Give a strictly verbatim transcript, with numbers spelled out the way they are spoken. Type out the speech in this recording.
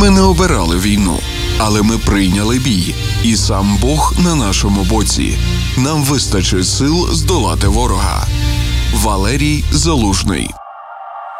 Ми не обирали війну, але ми прийняли бій. І сам Бог на нашому боці. Нам вистачить сил здолати ворога. Валерій Залужний.